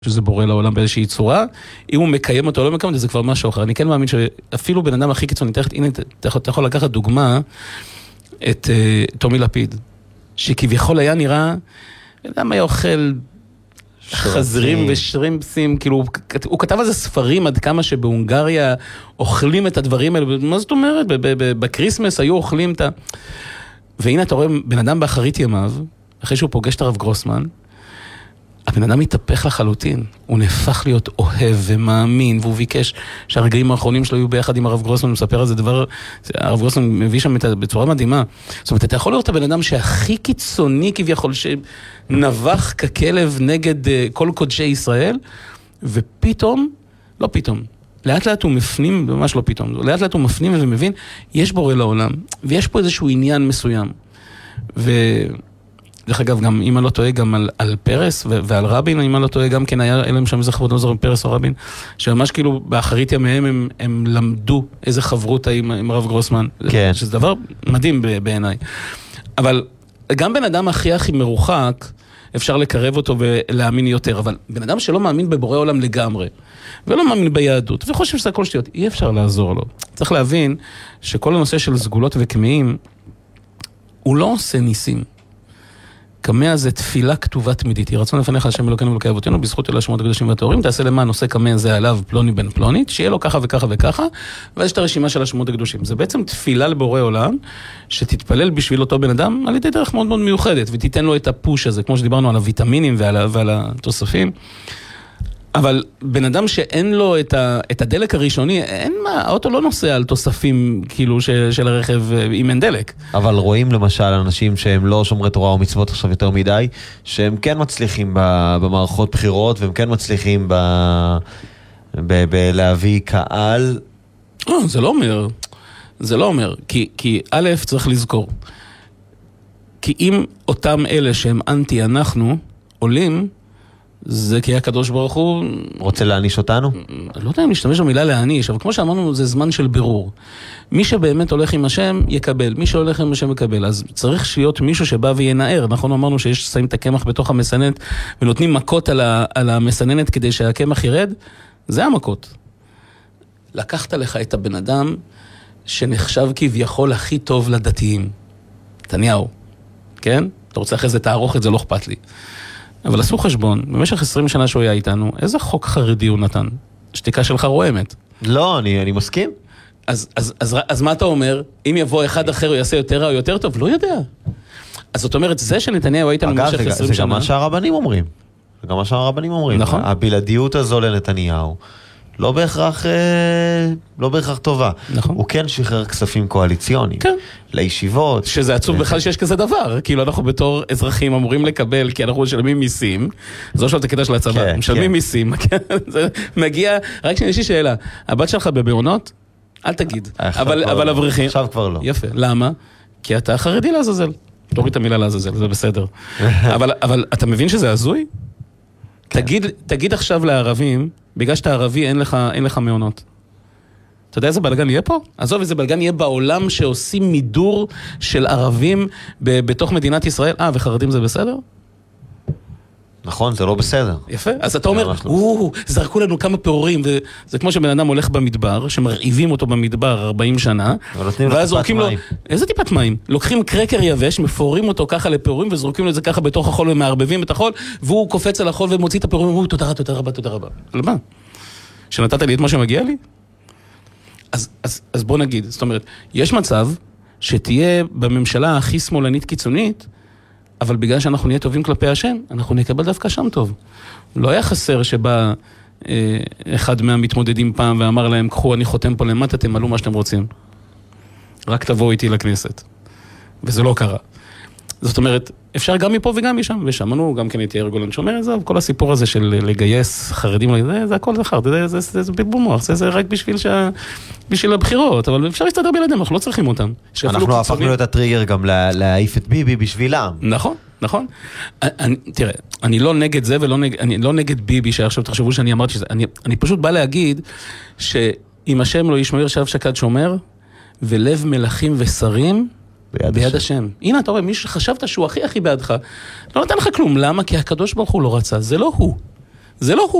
שזה בורא לעולם באיזושהי צורה, אם הוא מקיים אותו או לא מקיים, זה כבר משהו אחר. אני כן מאמין שאפילו בן אדם הכי קיצוני, הנה, אתה יכול לקחת דוגמה את טומי לפיד, שכביכול היה נראה, בן אדם היה אוכל חזרים ושרימפסים, כאילו, הוא כתב על זה ספרים עד כמה שבהונגריה אוכלים את הדברים האלה, מה זאת אומרת? בקריסמס היו אוכלים את ה... והנה אתה רואה בן אדם באחרית ימיו, אחרי שהוא פוגש את הרב גרוסמן, הבן אדם מתהפך לחלוטין, הוא נהפך להיות אוהב ומאמין, והוא ביקש שהרגעים האחרונים שלו יהיו ביחד עם הרב גרוסמן, הוא מספר על זה דבר, הרב גרוסמן מביא שם בצורה מדהימה. זאת אומרת, אתה יכול לראות את הבן אדם שהכי קיצוני כביכול, שנבח ככלב נגד כל קודשי ישראל, ופתאום, לא פתאום, לאט לאט הוא מפנים, ממש לא פתאום, לאט לאט הוא מפנים ומבין, יש בורא לעולם, ויש פה איזשהו עניין מסוים. דרך אגב, גם אם אני לא טועה, גם על פרס ועל רבין, אם אני לא טועה, גם כן היה להם שם איזה חברות נוזר עם פרס או רבין, שממש כאילו באחרית ימיהם הם למדו איזה חברות עם הרב גרוסמן. כן. שזה דבר מדהים בעיניי. אבל גם בן אדם הכי מרוחק, אפשר לקרב אותו ולהאמין יותר, אבל בן אדם שלא מאמין בבורא עולם לגמרי, ולא מאמין ביהדות, וחושב שזה הכל שטויות, אי אפשר לעזור לו. צריך להבין שכל הנושא של סגולות וכמהים, הוא לא עושה ניסים. קמא זה תפילה כתובה תמידית. היא רצון לפניך השם אלוקינו ואלוקי אבותינו, בזכות אל השמות הקדושים והטהורים, תעשה למען נושא קמא זה עליו פלוני בן פלונית, שיהיה לו ככה וככה וככה, ואז יש את הרשימה של השמות הקדושים. זה בעצם תפילה לבורא עולם, שתתפלל בשביל אותו בן אדם, על ידי דרך מאוד מאוד מיוחדת, ותיתן לו את הפוש הזה, כמו שדיברנו על הוויטמינים ועל התוספים. אבל בן אדם שאין לו את הדלק הראשוני, אין מה, האוטו לא נוסע על תוספים כאילו של הרכב אם אין דלק. אבל רואים למשל אנשים שהם לא שומרי תורה או מצוות עכשיו יותר מדי, שהם כן מצליחים במערכות בחירות, והם כן מצליחים בלהביא קהל. זה לא אומר, כי א' צריך לזכור, כי אם אותם אלה שהם אנטי אנחנו עולים, זה כי הקדוש ברוך הוא... רוצה להעניש אותנו? לא יודע אם להשתמש במילה להעניש, אבל כמו שאמרנו, זה זמן של בירור. מי שבאמת הולך עם השם, יקבל. מי שהולך עם השם, יקבל. אז צריך להיות מישהו שבא וינער. נכון, אמרנו שיש שמים את הקמח בתוך המסננת, ונותנים מכות על המסננת כדי שהקמח ירד. זה המכות. לקחת לך את הבן אדם שנחשב כביכול הכי טוב לדתיים. נתניהו. כן? אתה רוצה אחרי זה תערוך את זה, לא אכפת לי. אבל עשו חשבון, במשך 20 שנה שהוא היה איתנו, איזה חוק חרדי הוא נתן? שתיקה שלך רועמת. לא, אני מסכים. אז מה אתה אומר? אם יבוא אחד אחר, הוא יעשה יותר רע או יותר טוב? לא יודע. אז זאת אומרת, זה שנתניהו היה איתנו במשך 20 שנה... זה גם מה שהרבנים אומרים. נכון. הבלעדיות הזו לנתניהו. לא בהכרח טובה. נכון. הוא כן שחרר כספים קואליציוניים. כן. לישיבות. שזה עצוב בכלל שיש כזה דבר. כאילו אנחנו בתור אזרחים אמורים לקבל, כי אנחנו משלמים מיסים. זו שאלת הקטע של הצבא. משלמים מיסים. זה מגיע, רק יש לי שאלה. הבת שלך במעונות? אל תגיד. אבל אברכים. עכשיו כבר לא. יפה. למה? כי אתה חרדי לעזאזל. תוריד את המילה לעזאזל, זה בסדר. אבל אתה מבין שזה הזוי? תגיד עכשיו לערבים, בגלל שאתה ערבי אין לך מעונות. אתה יודע איזה בלגן יהיה פה? עזוב, איזה בלגן יהיה בעולם שעושים מידור של ערבים בתוך מדינת ישראל. וחרדים זה בסדר? נכון, זה לא בסדר. יפה. אז אתה אומר, זרקו לנו כמה פעורים, וזה כמו שבן אדם הולך במדבר, שמרעיבים אותו במדבר 40 שנה, ואז זורקים לו, איזה טיפת מים? לוקחים קרקר יבש, מפורים אותו ככה לפעורים, וזורקים לו את זה ככה בתוך החול, ומערבבים את החול, והוא קופץ על החול ומוציא את הפעורים, והוא תודה רבה, תודה רבה. למה? שנתת לי את מה שמגיע לי? אז בוא נגיד, זאת אומרת, יש מצב שתהיה בממשלה הכי שמאלנית קיצונית, אבל בגלל שאנחנו נהיה טובים כלפי השם, אנחנו נקבל דווקא שם טוב. לא היה חסר שבא אחד מהמתמודדים פעם ואמר להם, קחו, אני חותם פה למטה, תמלאו מה שאתם רוצים. רק תבואו איתי לכנסת. וזה לא קרה. זאת אומרת, אפשר גם מפה וגם משם, ושמענו גם כן את יאיר גולן שאומר את זה, כל הסיפור הזה של לגייס חרדים, זה הכל זכר, זה בלבול מוח, זה רק בשביל הבחירות, אבל אפשר להסתדר בלעדיהם, אנחנו לא צריכים אותם. אנחנו הפכנו להיות הטריגר גם להעיף את ביבי בשבילם. נכון. תראה, אני לא נגד זה ואני לא נגד ביבי, שעכשיו תחשבו שאני אמרתי שזה, אני פשוט בא להגיד שאם השם לא ישמעיר שב שקד שומר, ולב מלכים ושרים, ביד השם. הנה, אתה רואה, מי שחשבת שהוא הכי בעדך, לא נתן לך כלום. למה? כי הקדוש ברוך הוא לא רצה. זה לא הוא. זה לא הוא.